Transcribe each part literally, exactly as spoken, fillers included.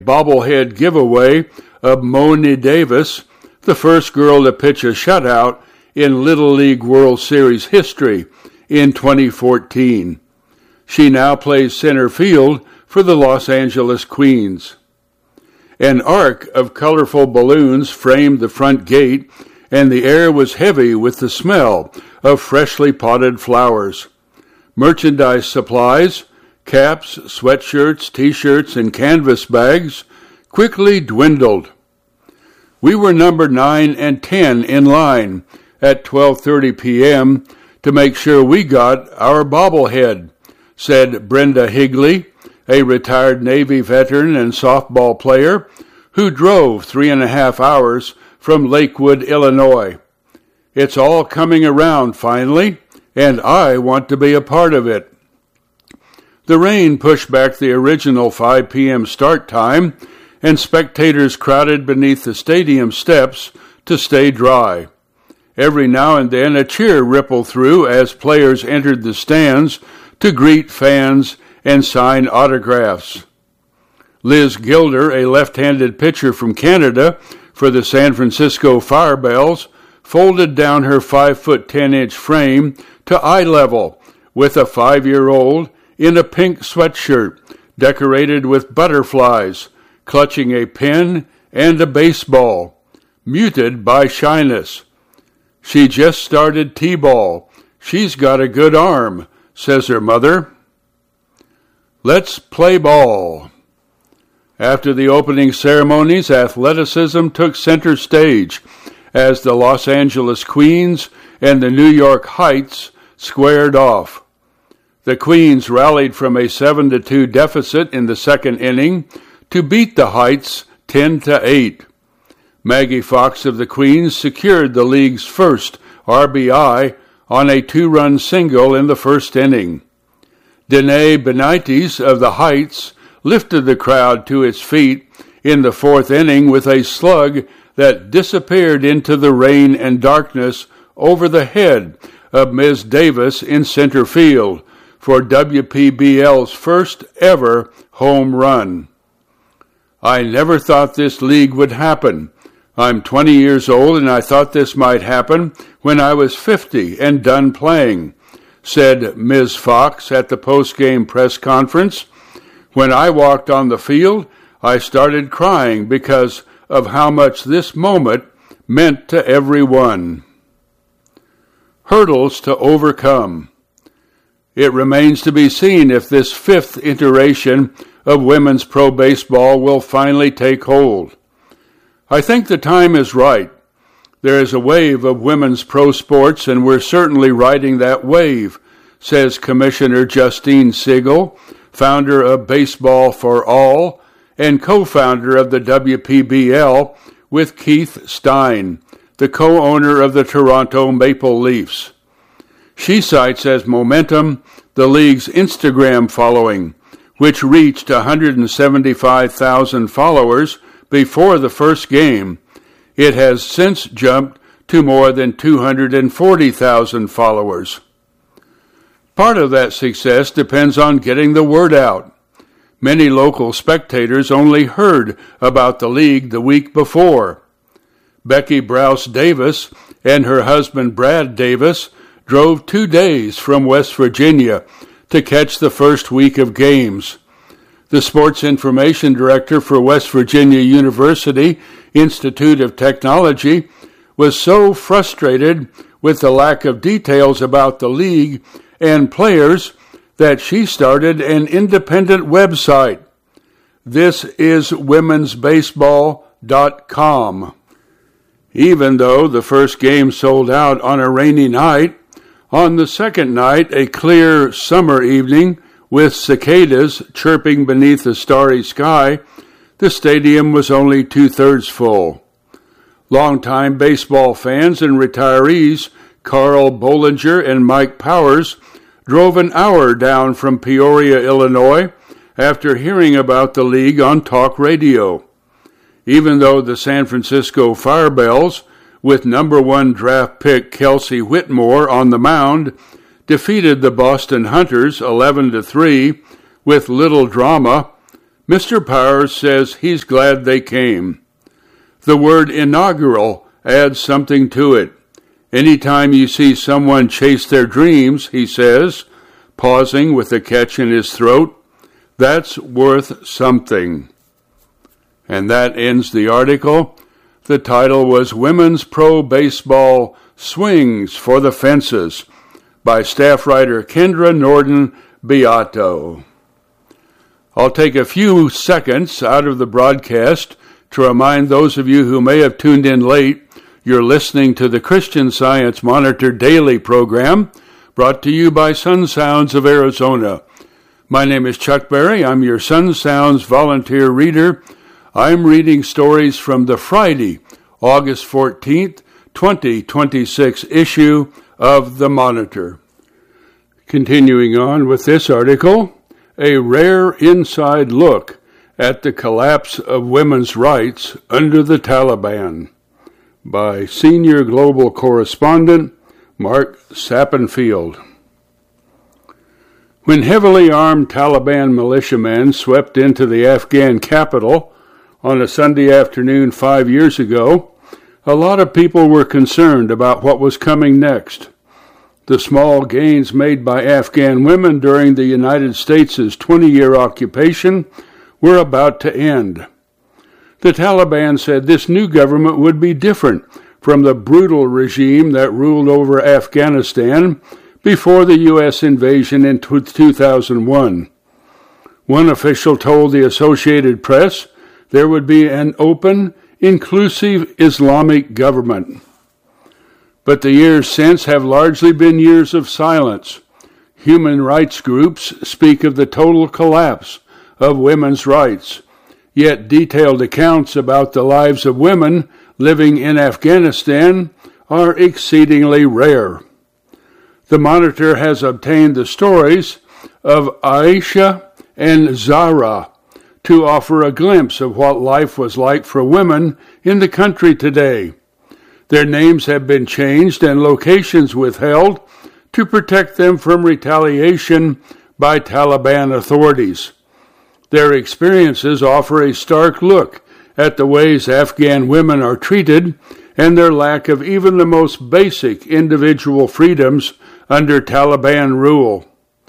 bobblehead giveaway of Mo'ne Davis, the first girl to pitch a shutout in Little League World Series history in twenty fourteen. She now plays center field for the Los Angeles Queens. An arc of colorful balloons framed the front gate, and the air was heavy with the smell of freshly potted flowers. Merchandise supplies, caps, sweatshirts, t-shirts, and canvas bags quickly dwindled. We were number nine and ten in line at twelve thirty p.m. to make sure we got our bobblehead, said Brenda Higley, a retired Navy veteran and softball player who drove three and a half hours from Lakewood, Illinois. It's all coming around finally, and I want to be a part of it. The rain pushed back the original five p.m. start time, and spectators crowded beneath the stadium steps to stay dry. Every now and then a cheer rippled through as players entered the stands to greet fans and sign autographs. Liz Gilder, a left-handed pitcher from Canada for the San Francisco Firebells, folded down her five foot ten inch frame to eye level with a five-year-old in a pink sweatshirt decorated with butterflies, clutching a pen and a baseball, muted by shyness. She just started t-ball. She's got a good arm, says her mother. Let's play ball. After the opening ceremonies, athleticism took center stage as the Los Angeles Queens and the New York Heights squared off. The Queens rallied from a seven to two deficit in the second inning to beat the Heights ten to eight. Maggie Fox of the Queens secured the league's first R B I on a two-run single in the first inning. Danae Benitez of the Heights lifted the crowd to its feet in the fourth inning with a slug that disappeared into the rain and darkness over the head of Miz Davis in center field for W P B L's first ever home run. I never thought this league would happen. I'm twenty years old and I thought this might happen when I was fifty and done playing, said Miz Fox at the post-game press conference. When I walked on the field, I started crying because of how much this moment meant to everyone. Hurdles to overcome. It remains to be seen if this fifth iteration of women's pro baseball will finally take hold. I think the time is right. There is a wave of women's pro sports, and we're certainly riding that wave, says Commissioner Justine Siegel, founder of Baseball for All and co-founder of the W P B L with Keith Stein, the co-owner of the Toronto Maple Leafs. She cites as momentum the league's Instagram following, which reached one hundred seventy-five thousand followers before the first game. It has since jumped to more than two hundred forty thousand followers. Part of that success depends on getting the word out. Many local spectators only heard about the league the week before. Becky Browse Davis and her husband Brad Davis drove two days from West Virginia to catch the first week of games. The sports information director for West Virginia University Institute of Technology was so frustrated with the lack of details about the league and players that she started an independent website. This is womens baseball dot com. Even though the first game sold out on a rainy night, on the second night, a clear summer evening with cicadas chirping beneath a starry sky, the stadium was only two-thirds full. Longtime baseball fans and retirees Carl Bollinger and Mike Powers drove an hour down from Peoria, Illinois, after hearing about the league on talk radio. Even though the San Francisco Firebells, with number one draft pick Kelsey Whitmore on the mound, defeated the Boston Hunters eleven to three with little drama, Mister Powers says he's glad they came. The word inaugural adds something to it. Anytime you see someone chase their dreams, he says, pausing with a catch in his throat, that's worth something. And that ends the article. The title was Women's Pro Baseball Swings for the Fences by staff writer Kendra Norden Beato. I'll take a few seconds out of the broadcast to remind those of you who may have tuned in late you're listening to the Christian Science Monitor Daily program brought to you by Sun Sounds of Arizona. My name is Chuck Berry. I'm your Sun Sounds volunteer reader. I'm reading stories from the Friday, August fourteenth, twenty twenty-six issue of the Monitor. Continuing on with this article, a rare inside look at the collapse of women's rights under the Taliban by senior global correspondent Mark Sappenfield. When heavily armed Taliban militiamen swept into the Afghan capital on a Sunday afternoon five years ago, a lot of people were concerned about what was coming next. The small gains made by Afghan women during the United States' twenty-year occupation were about to end. The Taliban said this new government would be different from the brutal regime that ruled over Afghanistan before the U S invasion in two thousand one. One official told the Associated Press there would be an open, inclusive Islamic government. But the years since have largely been years of silence. Human rights groups speak of the total collapse of women's rights, yet detailed accounts about the lives of women living in Afghanistan are exceedingly rare. The Monitor has obtained the stories of Aisha and Zahra to offer a glimpse of what life was like for women in the country today. Their names have been changed and locations withheld to protect them from retaliation by Taliban authorities. Their experiences offer a stark look at the ways Afghan women are treated and their lack of even the most basic individual freedoms under Taliban rule.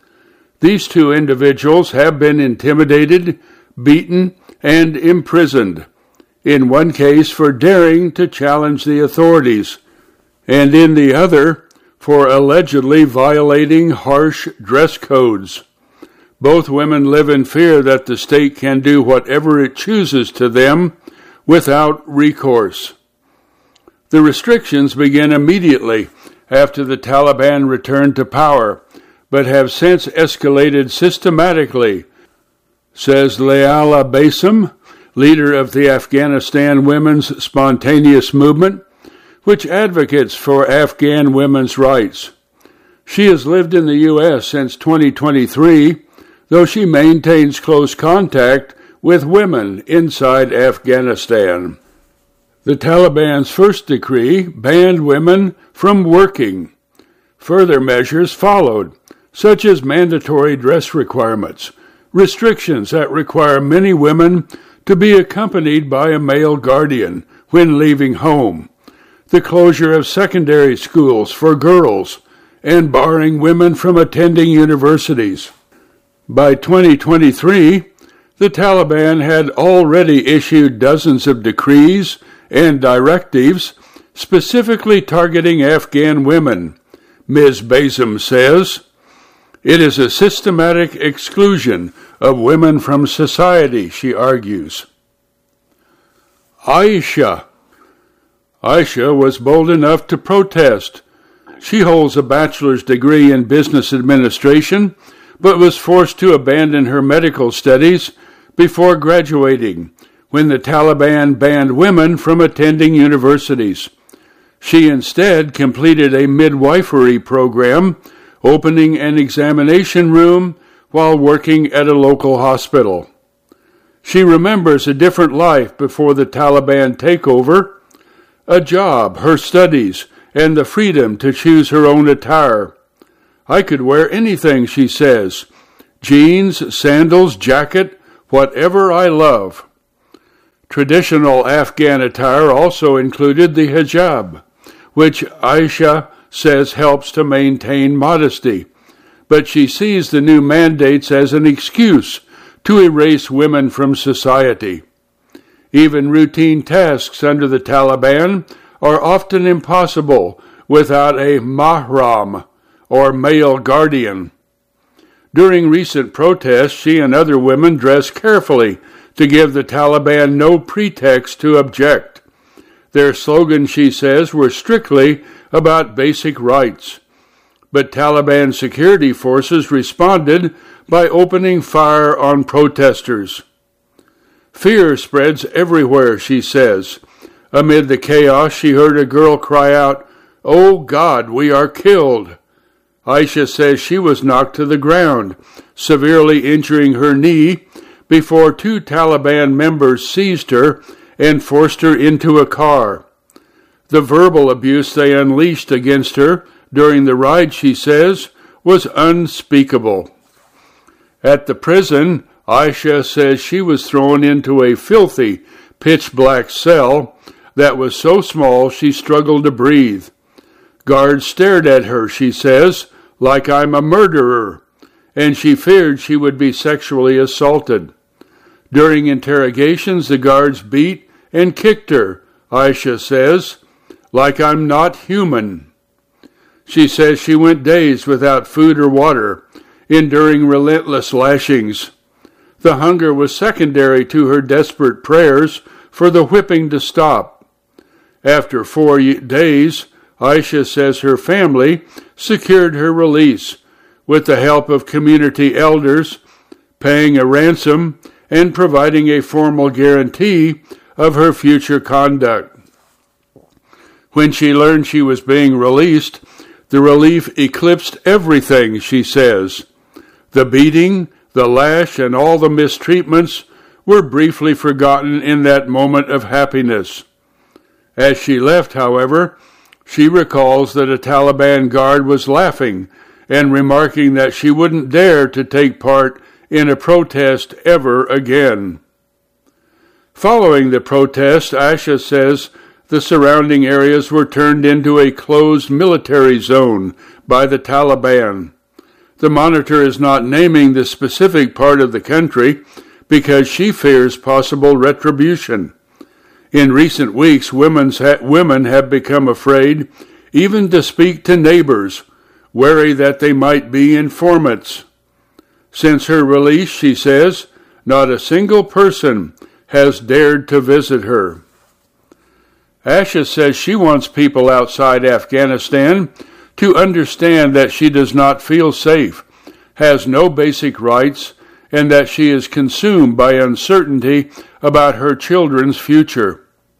These two individuals have been intimidated, beaten, and imprisoned, in one case for daring to challenge the authorities, and in the other for allegedly violating harsh dress codes. Both women live in fear that the state can do whatever it chooses to them without recourse. The restrictions begin immediately after the Taliban returned to power, but have since escalated systematically, says Leala Basim, leader of the Afghanistan Women's Spontaneous Movement, which advocates for Afghan women's rights. She has lived in the U S since twenty twenty-three, though she maintains close contact with women inside Afghanistan. The Taliban's first decree banned women from working. Further measures followed, such as mandatory dress requirements, restrictions that require many women to be accompanied by a male guardian when leaving home, the closure of secondary schools for girls, and barring women from attending universities. By twenty twenty-three, the Taliban had already issued dozens of decrees and directives specifically targeting Afghan women, Miz Basim says. It is a systematic exclusion of women from society, she argues. Aisha. Aisha was bold enough to protest. She holds a bachelor's degree in business administration, but was forced to abandon her medical studies before graduating when the Taliban banned women from attending universities. She instead completed a midwifery program, opening an examination room while working at a local hospital. She remembers a different life before the Taliban takeover, a job, her studies, and the freedom to choose her own attire. I could wear anything, she says, jeans, sandals, jacket, whatever I love. Traditional Afghan attire also included the hijab, which Aisha says helps to maintain modesty, but she sees the new mandates as an excuse to erase women from society. Even routine tasks under the Taliban are often impossible without a mahram, or male guardian. During recent protests, she and other women dressed carefully to give the Taliban no pretext to object. Their slogans, she says, were strictly about basic rights. But Taliban security forces responded by opening fire on protesters. Fear spreads everywhere, she says. Amid the chaos, she heard a girl cry out, "Oh God, we are killed." Aisha says she was knocked to the ground, severely injuring her knee, before two Taliban members seized her and forced her into a car. The verbal abuse they unleashed against her during the ride, she says, was unspeakable. At the prison, Aisha says she was thrown into a filthy, pitch-black cell that was so small she struggled to breathe. Guards stared at her, she says, like I'm a murderer, and she feared she would be sexually assaulted. During interrogations, the guards beat and kicked her, Aisha says, like I'm not human. She says she went days without food or water, enduring relentless lashings. The hunger was secondary to her desperate prayers for the whipping to stop. After four days, Aisha says her family secured her release with the help of community elders, paying a ransom and providing a formal guarantee of her future conduct. When she learned she was being released, the relief eclipsed everything, she says. The beating, the lash, and all the mistreatments were briefly forgotten in that moment of happiness. As she left, however, she recalls that a Taliban guard was laughing and remarking that she wouldn't dare to take part in a protest ever again. Following the protest, Aisha says the surrounding areas were turned into a closed military zone by the Taliban. The Monitor is not naming the specific part of the country because she fears possible retribution. In recent weeks, women's ha- women have become afraid even to speak to neighbors, wary that they might be informants. Since her release, she says, not a single person has dared to visit her. Aisha says she wants people outside Afghanistan to understand that she does not feel safe, has no basic rights, and that she is consumed by uncertainty about her children's future.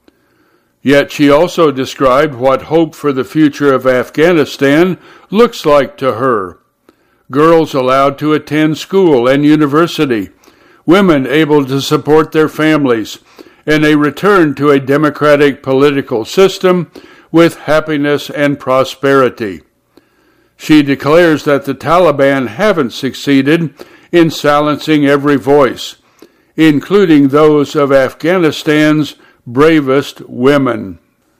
Yet she also described what hope for the future of Afghanistan looks like to her. Girls allowed to attend school and university, women able to support their families, and a return to a democratic political system with happiness and prosperity. She declares that the Taliban haven't succeeded in silencing every voice, including those of Afghanistan's bravest women.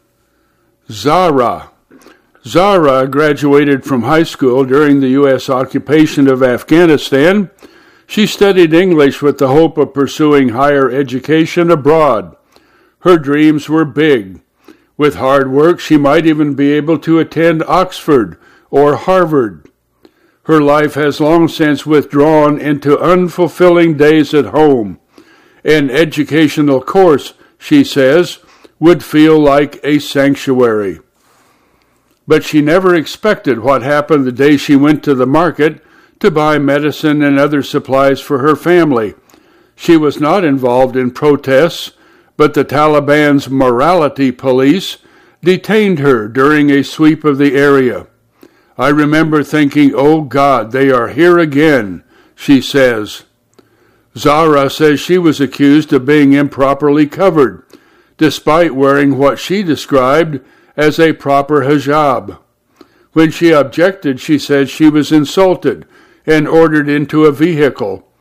Zahra. Zahra graduated from high school during the U S occupation of Afghanistan. She studied English with the hope of pursuing higher education abroad. Her dreams were big. With hard work, she might even be able to attend Oxford or Harvard. Her life has long since withdrawn into unfulfilling days at home. An educational course, she says, would feel like a sanctuary. But she never expected what happened the day she went to the market to buy medicine and other supplies for her family. She was not involved in protests, but the Taliban's morality police detained her during a sweep of the area. I remember thinking, oh God, they are here again, she says. Zahra says she was accused of being improperly covered, despite wearing what she described as a proper hijab. When she objected, she said she was insulted and ordered into a vehicle.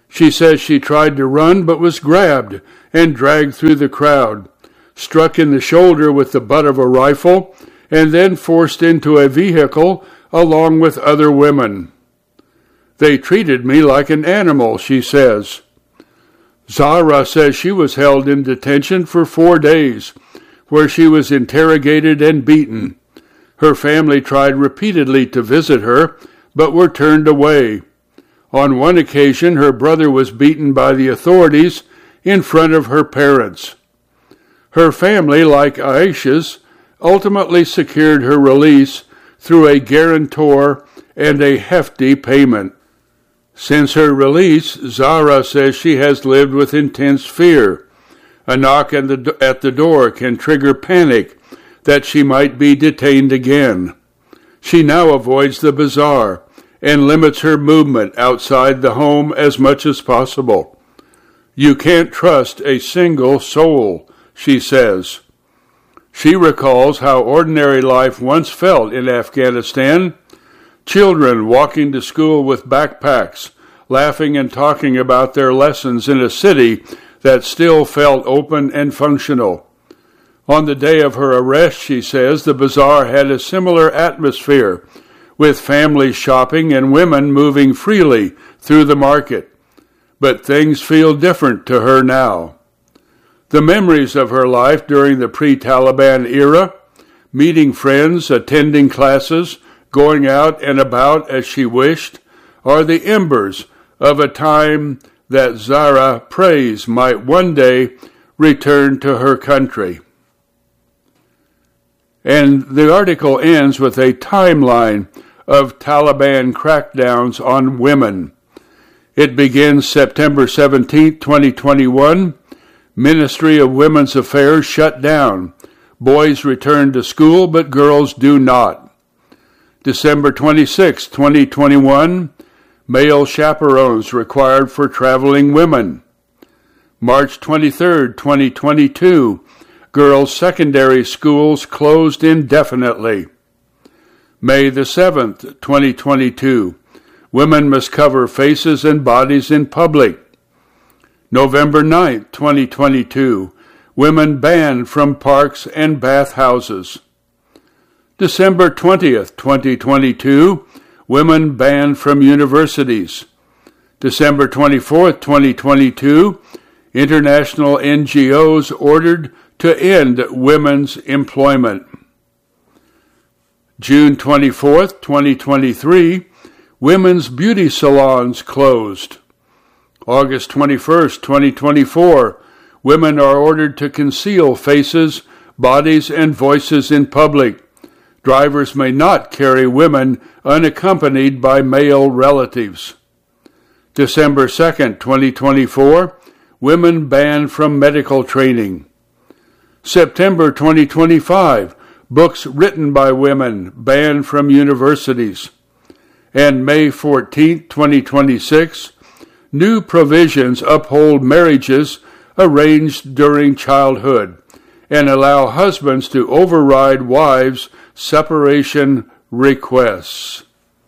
She says she tried to run but was grabbed and dragged through the crowd, struck in the shoulder with the butt of a rifle, and then forced into a vehicle along with other women. They treated me like an animal, she says. Zahra says she was held in detention for four days, where she was interrogated and beaten. Her family tried repeatedly to visit her, but were turned away. On one occasion, her brother was beaten by the authorities in front of her parents. Her family, like Aisha's, ultimately secured her release through a guarantor and a hefty payment. Since her release, Zahra says she has lived with intense fear. A knock at the, at the door can trigger panic that she might be detained again. She now avoids the bazaar and limits her movement outside the home as much as possible. You can't trust a single soul, she says. She recalls how ordinary life once felt in Afghanistan. Children walking to school with backpacks, laughing and talking about their lessons in a city that still felt open and functional. On the day of her arrest, she says, the bazaar had a similar atmosphere, with families shopping and women moving freely through the market. But things feel different to her now. The memories of her life during the pre-Taliban era, meeting friends, attending classes, going out and about as she wished, are the embers of a time that Zahra prays might one day return to her country. And the article ends with a timeline of Taliban crackdowns on women. It begins September seventeenth, twenty twenty-one. Ministry of Women's Affairs shut down. Boys return to school, but girls do not. December twenty-sixth, twenty twenty-one. Male chaperones required for traveling women. March twenty-third, twenty twenty-two. Girls' secondary schools closed indefinitely. May the seventh, twenty twenty-two. Women must cover faces and bodies in public. November ninth, twenty twenty-two. Women banned from parks and bathhouses. December twentieth, twenty twenty-two. Women banned from universities. December twenty-fourth, twenty twenty-two. International N G Os ordered to end women's employment. June twenty-fourth, twenty twenty-three, women's beauty salons closed. August twenty-first, twenty twenty-four, women are ordered to conceal faces, bodies, and voices in public. Drivers may not carry women unaccompanied by male relatives. December second, twenty twenty-four, women banned from medical training. September twenty twenty-five, books written by women banned from universities. And May fourteenth, twenty twenty-six, new provisions uphold marriages arranged during childhood and allow husbands to override wives' separation requests.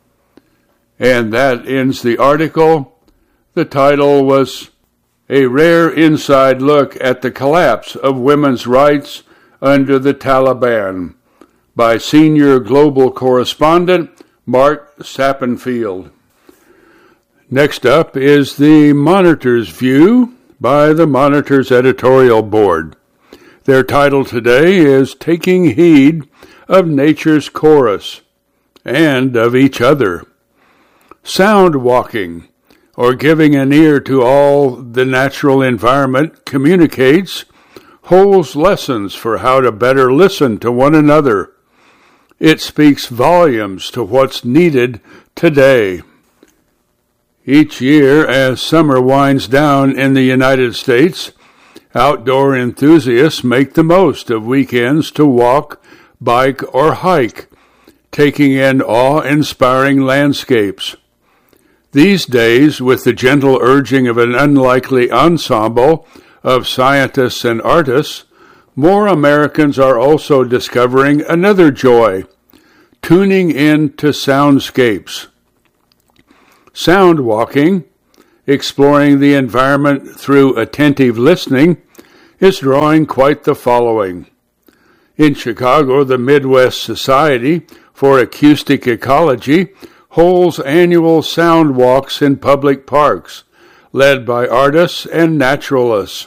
And that ends the article. The title was A Rare Inside Look at the Collapse of Women's Rights Under the Taliban by senior global correspondent Mark Sappenfield. Next up is the Monitor's View by the Monitor's editorial board. Their title today is Taking Heed of Nature's Chorus and of Each Other. Sound walking, or giving an ear to all the natural environment communicates, holds lessons for how to better listen to one another. It speaks volumes to what's needed today. Each year, as summer winds down in the United States, outdoor enthusiasts make the most of weekends to walk, bike, or hike, taking in awe-inspiring landscapes. These days, with the gentle urging of an unlikely ensemble of scientists and artists, more Americans are also discovering another joy, tuning in to soundscapes. Sound walking exploring the environment through attentive listening, is drawing quite the following. In Chicago, the Midwest Society for Acoustic Ecology holds annual sound walks in public parks, led by artists and naturalists.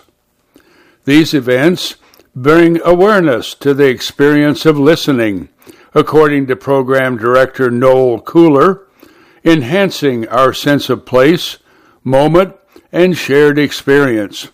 These events bring awareness to the experience of listening, according to Program Director Noel Cooler, enhancing our sense of place, moment, and shared experience.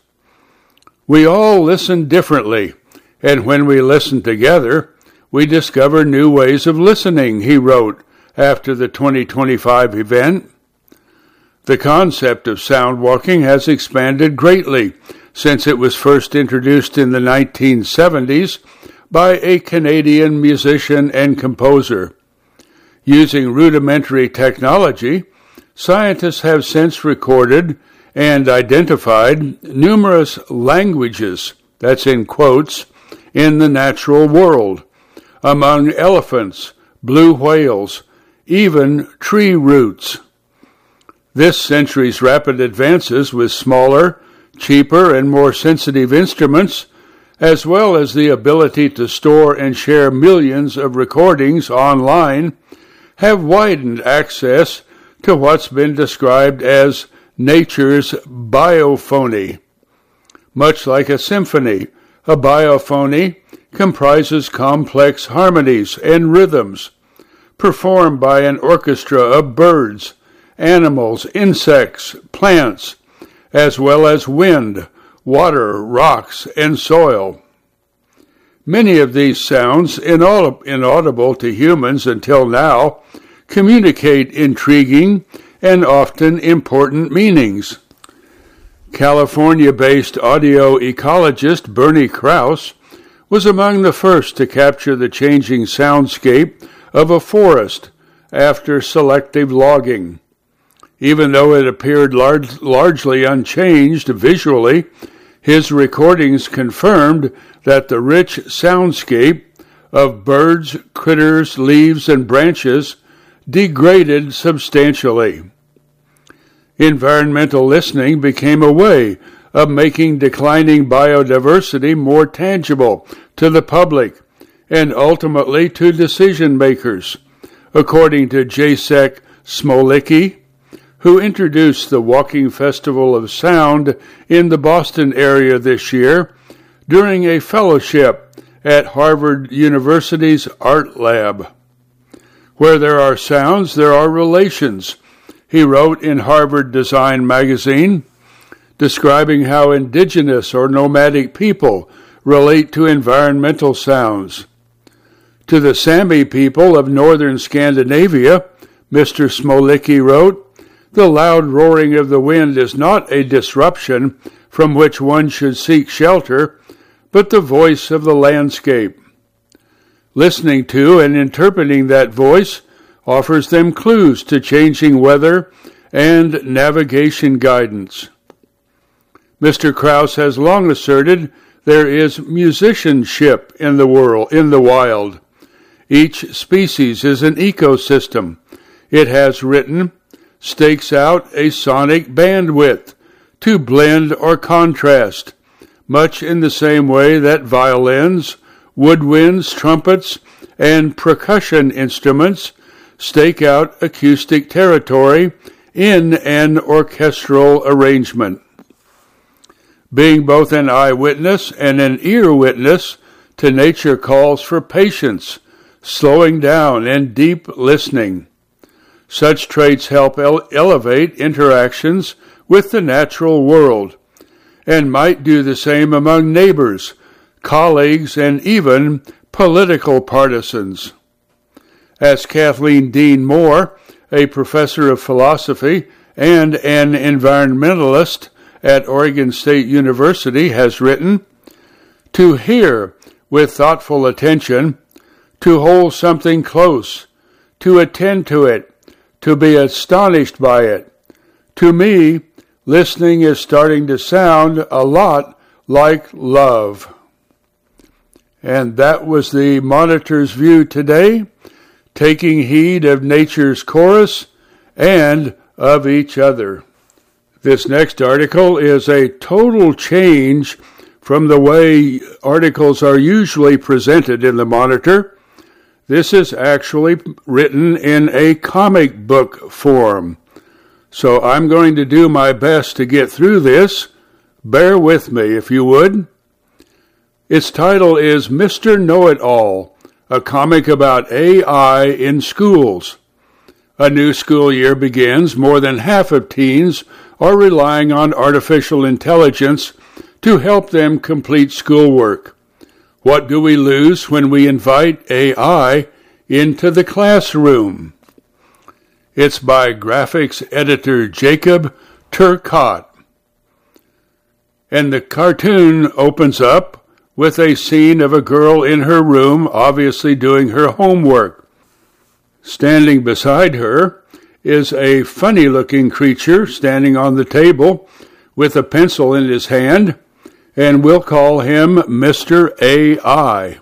We all listen differently, and when we listen together, we discover new ways of listening, he wrote after the twenty twenty-five event. The concept of sound walking has expanded greatly since it was first introduced in the nineteen seventies by a Canadian musician and composer. Using rudimentary technology, scientists have since recorded and identified numerous languages, that's in quotes, in the natural world, among elephants, blue whales, even tree roots. This century's rapid advances with smaller, cheaper, and more sensitive instruments, as well as the ability to store and share millions of recordings online, have widened access to what's been described as nature's biophony. Much like a symphony, a biophony comprises complex harmonies and rhythms performed by an orchestra of birds, animals, insects, plants, as well as wind, water, rocks, and soil. Many of these sounds, inaudible to humans until now, communicate intriguing and often important meanings. California-based audio ecologist Bernie Krause was among the first to capture the changing soundscape of a forest after selective logging. Even though it appeared large, largely unchanged visually, his recordings confirmed that the rich soundscape of birds, critters, leaves, and branches degraded substantially. Environmental listening became a way of making declining biodiversity more tangible to the public and ultimately to decision makers, according to Jacek Smolicki, who introduced the Walking Festival of Sound in the Boston area this year during a fellowship at Harvard University's Art Lab. Where there are sounds, there are relations, he wrote in Harvard Design magazine, describing how indigenous or nomadic people relate to environmental sounds. To the Sami people of northern Scandinavia, Mister Smolicki wrote, the loud roaring of the wind is not a disruption from which one should seek shelter, but the voice of the landscape. Listening to and interpreting that voice offers them clues to changing weather and navigation guidance. Mister Krause has long asserted there is musicianship in the world, in the wild. Each species is an ecosystem. It has written, stakes out a sonic bandwidth to blend or contrast, much in the same way that violins, woodwinds, trumpets, and percussion instruments stake out acoustic territory in an orchestral arrangement. Being both an eyewitness and an ear witness to nature calls for patience, slowing down, and deep listening. Such traits help ele- elevate interactions with the natural world, and might do the same among neighbors, colleagues, and even political partisans. As Kathleen Dean Moore, a professor of philosophy and an environmentalist at Oregon State University, has written, to hear with thoughtful attention, to hold something close, to attend to it, to be astonished by it. To me, listening is starting to sound a lot like love. And that was the Monitor's view today, taking heed of nature's chorus and of each other. This next article is a total change from the way articles are usually presented in the Monitor. This is actually written in a comic book form. So I'm going to do my best to get through this. Bear with me, if you would. Its title is Mister Know-It-All, a comic about A I in schools. A new school year begins. More than half of teens are relying on artificial intelligence to help them complete schoolwork. What do we lose when we invite A I into the classroom? It's by graphics editor Jacob Turcotte. And the cartoon opens up with a scene of a girl in her room, obviously doing her homework. Standing beside her is a funny-looking creature standing on the table with a pencil in his hand, and we'll call him Mister A I.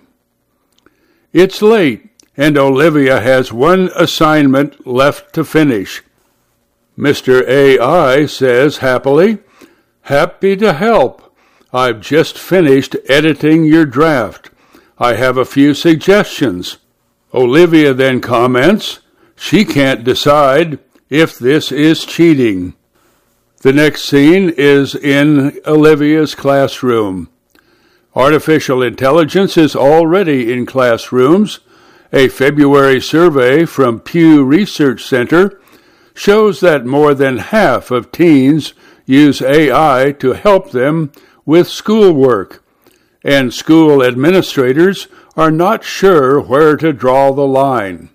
It's late, and Olivia has one assignment left to finish. Mister A I says happily, "Happy to help. I've just finished editing your draft. I have a few suggestions." Olivia then comments, she can't decide if this is cheating. The next scene is in Olivia's classroom. Artificial intelligence is already in classrooms. A February survey from Pew Research Center shows that more than half of teens use A I to help them with schoolwork, and school administrators are not sure where to draw the line.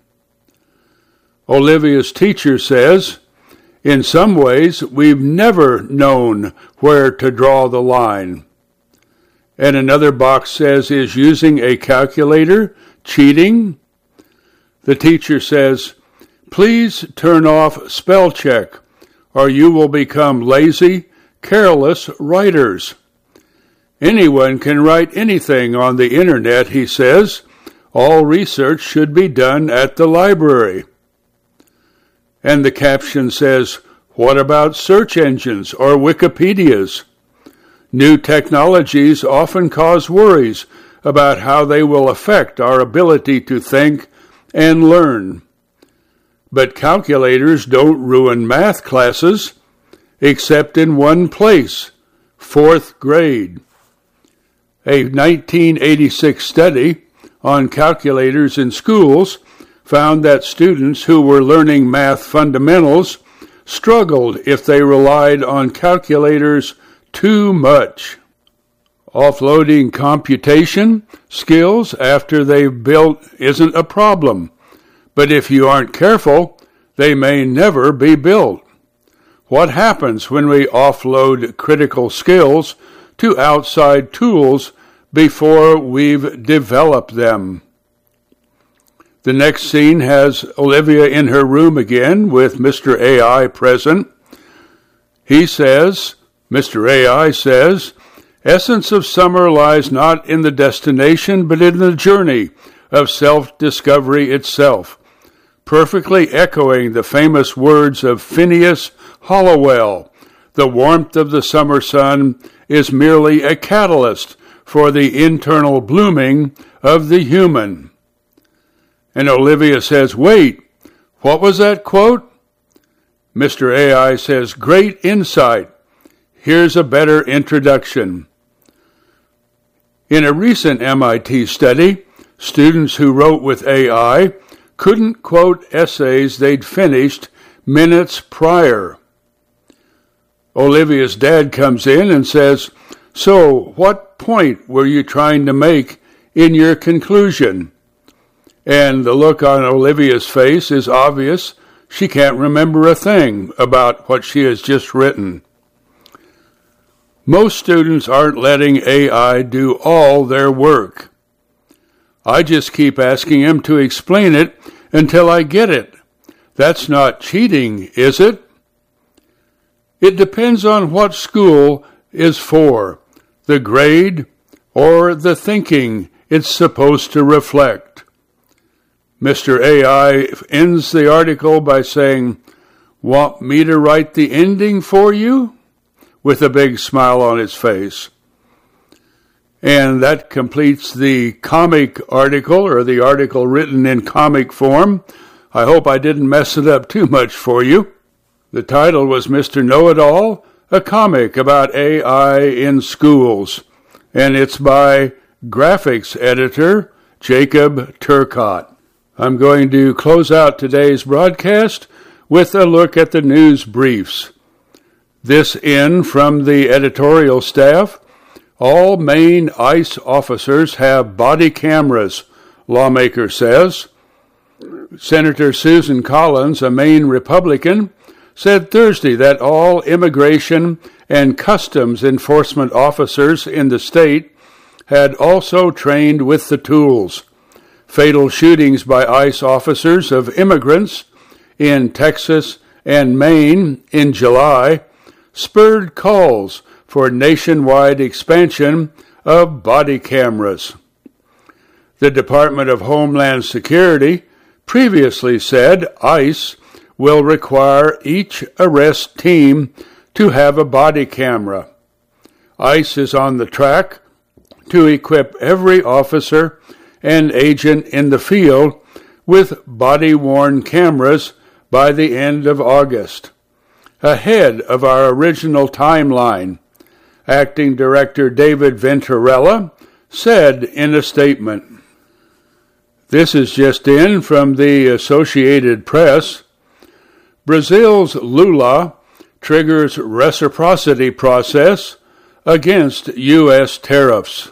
Olivia's teacher says, "In some ways, we've never known where to draw the line." And another box says, "Is using a calculator cheating?" The teacher says, "Please turn off spell check, or you will become lazy, careless writers." Anyone can write anything on the internet, he says. All research should be done at the library. And the caption says, "What about search engines or Wikipedias?" New technologies often cause worries about how they will affect our ability to think and learn. But calculators don't ruin math classes, except in one place, fourth grade. A nineteen eighty-six study on calculators in schools found that students who were learning math fundamentals struggled if they relied on calculators too much. Offloading computation skills after they've built isn't a problem, but if you aren't careful, they may never be built. What happens when we offload critical skills to outside tools before we've developed them? The next scene has Olivia in her room again with Mister A I present. He says, Mister A I says, "Essence of summer lies not in the destination, but in the journey of self-discovery itself," perfectly echoing the famous words of Phineas Hollowell. The warmth of the summer sun is merely a catalyst for the internal blooming of the human. And Olivia says, "Wait, what was that quote?" Mister A I says, "Great insight. Here's a better introduction." In a recent M I T study, students who wrote with A I couldn't quote essays they'd finished minutes prior. Olivia's dad comes in and says, "So, what point were you trying to make in your conclusion?" And the look on Olivia's face is obvious. She can't remember a thing about what she has just written. Most students aren't letting A I do all their work. I just keep asking him to explain it until I get it. That's not cheating, is it? It depends on what school is for, the grade or the thinking it's supposed to reflect. Mister A I ends the article by saying, Want me to write the ending for you? With a big smile on his face. And that completes the comic article, or the article written in comic form. I hope I didn't mess it up too much for you. The title was Mister Know-It-All, a comic about A I in schools. And it's by graphics editor Jacob Turcotte. I'm going to close out today's broadcast with a look at the news briefs. This in from the editorial staff. All Maine ICE officers have body cameras, lawmaker says. Senator Susan Collins, a Maine Republican, said Thursday that all immigration and customs enforcement officers in the state had also trained with the tools. Fatal shootings by ICE officers of immigrants in Texas and Maine in July spurred calls for nationwide expansion of body cameras. The Department of Homeland Security previously said ICE will require each arrest team to have a body camera. ICE is on the track to equip every officer and agent in the field with body-worn cameras by the end of August, ahead of our original timeline. Acting Director David Venturella said in a statement. This is just in from the Associated Press. Brazil's Lula triggers reciprocity process against U S tariffs.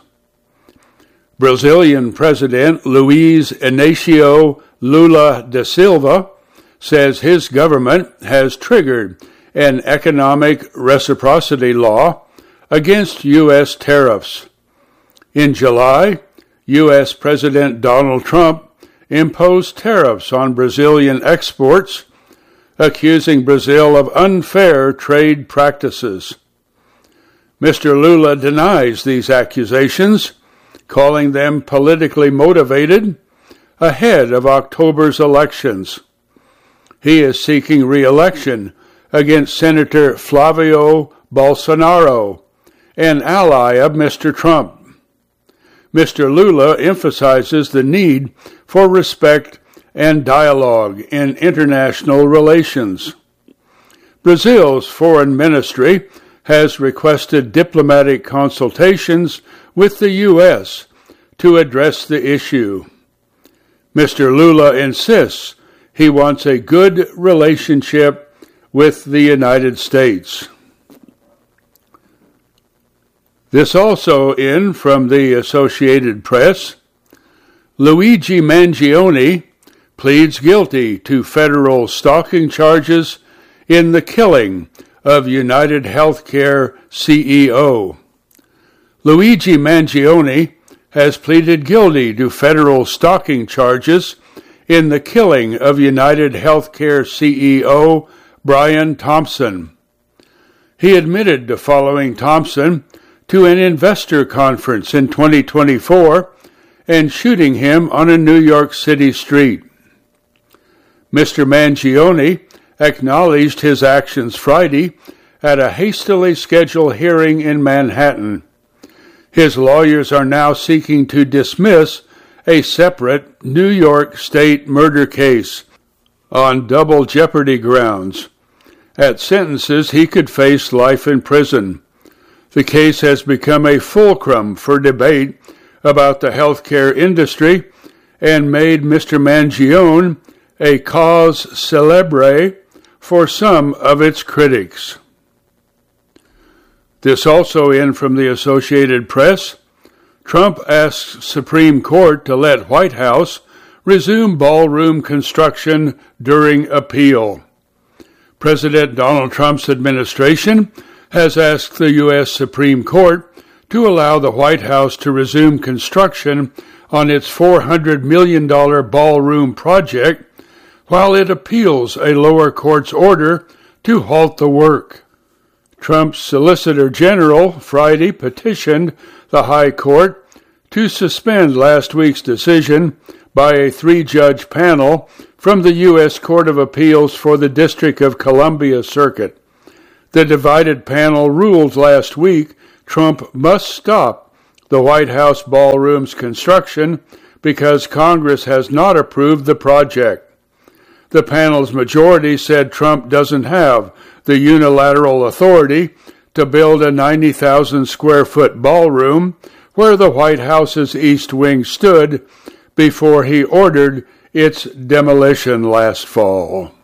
Brazilian President Luiz Inácio Lula da Silva says his government has triggered an economic reciprocity law against U S tariffs. In July, U S President Donald Trump imposed tariffs on Brazilian exports, accusing Brazil of unfair trade practices. Mister Lula denies these accusations, calling them politically motivated ahead of October's elections. He is seeking re-election against Senator Flavio Bolsonaro, an ally of Mister Trump. Mister Lula emphasizes the need for respect and dialogue in international relations. Brazil's foreign ministry has requested diplomatic consultations with the U S to address the issue. Mister Lula insists he wants a good relationship with the United States. This also in from the Associated Press. Luigi Mangione pleads guilty to federal stalking charges in the killing of United Healthcare C E O. Luigi Mangione has pleaded guilty to federal stalking charges in the killing of United Healthcare C E O Brian Thompson. He admitted to following Thompson to an investor conference in twenty twenty-four and shooting him on a New York City street. Mister Mangione acknowledged his actions Friday at a hastily scheduled hearing in Manhattan. His lawyers are now seeking to dismiss a separate New York State murder case on double jeopardy grounds. At sentences, he could face life in prison. The case has become a fulcrum for debate about the healthcare industry and made Mister Mangione a cause célèbre for some of its critics. This also in from the Associated Press. Trump asks Supreme Court to let White House resume ballroom construction during appeal. President Donald Trump's administration has asked the U S Supreme Court to allow the White House to resume construction on its four hundred million dollars ballroom project while it appeals a lower court's order to halt the work. Trump's Solicitor General Friday petitioned the High Court to suspend last week's decision by a three-judge panel from the U S Court of Appeals for the District of Columbia Circuit. The divided panel ruled last week Trump must stop the White House ballroom's construction because Congress has not approved the project. The panel's majority said Trump doesn't have the unilateral authority to build a ninety thousand square foot ballroom where the White House's East Wing stood before he ordered its demolition last fall.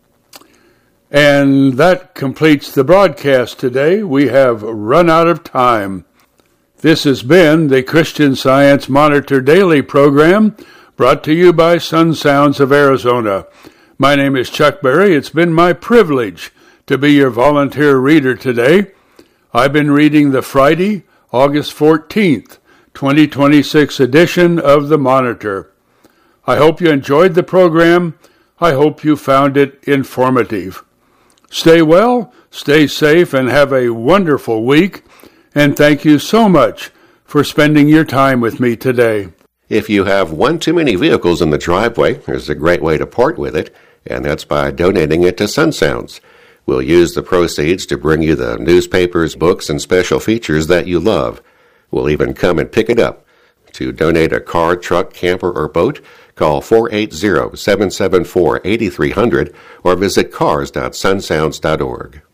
And that completes the broadcast today. We have run out of time. This has been the Christian Science Monitor Daily program, brought to you by Sun Sounds of Arizona. My name is Chuck Berry. It's been my privilege to be your volunteer reader today. I've been reading the Friday, August fourteenth, twenty twenty-six edition of the Monitor. I hope you enjoyed the program. I hope you found it informative. Stay well, stay safe, and have a wonderful week. And thank you so much for spending your time with me today. If you have one too many vehicles in the driveway, there's a great way to part with it, and that's by donating it to Sun Sounds. We'll use the proceeds to bring you the newspapers, books, and special features that you love. We'll even come and pick it up. To donate a car, truck, camper, or boat, call four eight zero, seven seven four, eight three zero zero or visit cars dot sun sounds dot org.